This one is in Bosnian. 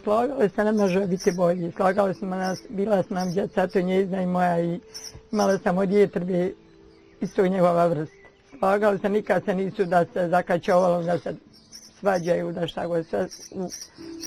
slagali se, ne može biti bolji. Slagali smo nas, bila sam nam djeca, to njezina i moja i imala sam od jetrbe isto njegova vrsta. Slagali se, nikad se nisu da se zakačovalo, da se svađaju, da šta god sve